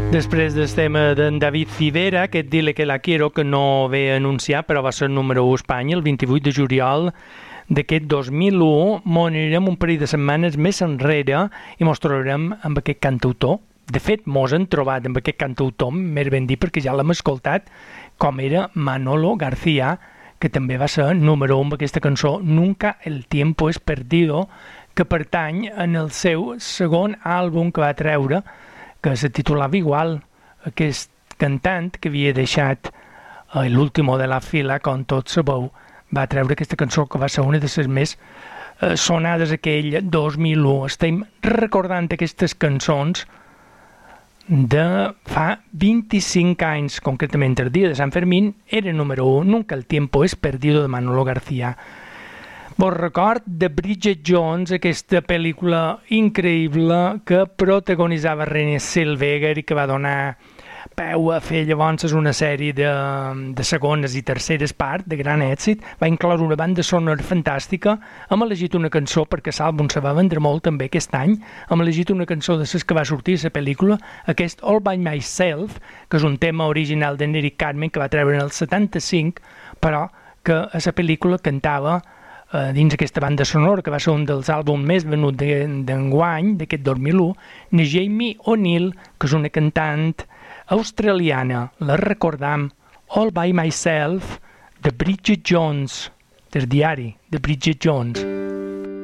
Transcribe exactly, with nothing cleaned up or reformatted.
Després del tema d'en David Civera, aquest Dile que la quiero, que no ve anunciat, però va ser el número u a Espanya el vint-i-vuit de juliol d'aquest dos mil u, m'on anirem un parell de setmanes més enrere i mos trobarem amb aquest cantautor. De fet, mos hem trobat amb aquest cantautor, més ben dit, perquè ja l'hem escoltat, com era Manolo García, que també va ser número u amb aquesta cançó Nunca el tiempo es perdido, que pertany en el seu segon àlbum que va treure, que se titulava igual, aquest cantant que havia deixat eh, l'último de la fila, com tots sabeu, va treure aquesta cançó que va ser una de les més eh, sonades aquell dos mil u. Estem recordant aquestes cançons de fa vint-i-cinc anys, concretament el dia de Sant Fermín, era número u, Nunca el tiempo es perdido, de Manolo García. Vos record de Bridget Jones, aquesta pel·lícula increïble que protagonitzava Renée Zellweger i que va donar peu a fer llavors una sèrie de, de segones i terceres parts de gran èxit. Va incloure una banda sonora fantàstica. Hem elegit una cançó perquè l'àlbum se va vendre molt també aquest any. Hem elegit una cançó de les que va sortir a la pel·lícula, aquest All By Myself, que és un tema original d'en Eric Carmen que va treure en el setanta-cinc, però que a la pel·lícula cantava Uh, dins aquesta banda sonora, que va ser un dels àlbums més venuts d'enguany, d'aquest dos mil u, na Jamie O'Neill, que és una cantant australiana. La recordam, All By Myself, de Bridget Jones, del diari de Bridget Jones.